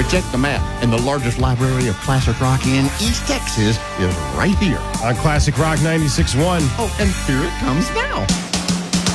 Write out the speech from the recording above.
check the map, and the largest library of classic rock in East Texas is right here. On Classic Rock 96.1. Oh, and here it comes now.